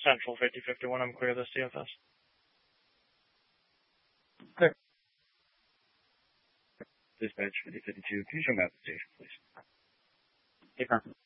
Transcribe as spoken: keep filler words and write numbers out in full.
Central fifty fifty-one, I'm clear the C F S. Clear. Dispatch fifty fifty-two, can you show me out the station, please? Affirmative.